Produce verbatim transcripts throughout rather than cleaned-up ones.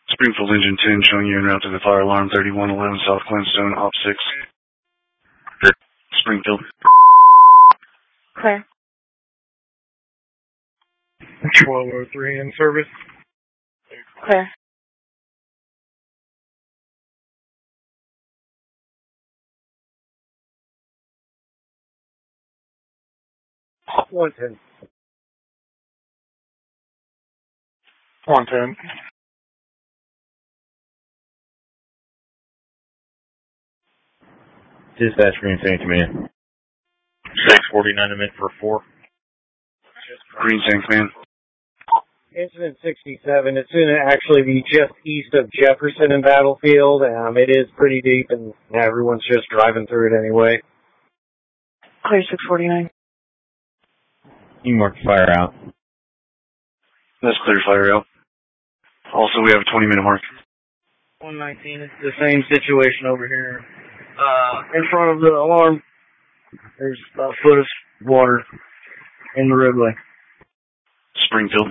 Springfield Engine ten showing you en route to the fire alarm thirty-one eleven South Glenstone, op six. Springfield. Clear. twelve oh three in service. Clear. one ten. one ten. Dispatch Green Tank Command. six forty-nine a minute for four. Green Tank Command. Incident sixty-seven. It's going to actually be just east of Jefferson and Battlefield. Um, it is pretty deep, and yeah, everyone's just driving through it anyway. Clear six forty-nine. You mark fire out. That's clear fire out. Also, we have a twenty minute mark. one nineteen, it's the same situation over here. Uh, in front of the alarm, there's about a foot of water in the roadway. Springfield.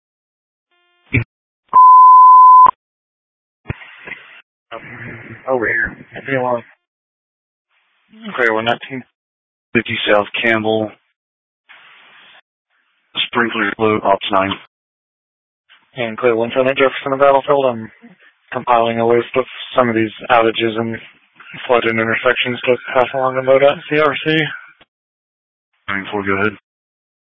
Over here. At the alarm. Clear one nineteen. fifty South Campbell. Sprinkler flow, ops nine. And clear one ten at Jefferson and Battlefield. I'm compiling a list of some of these outages and flooded intersections to pass along to MoDOT C R C. nine four, go ahead.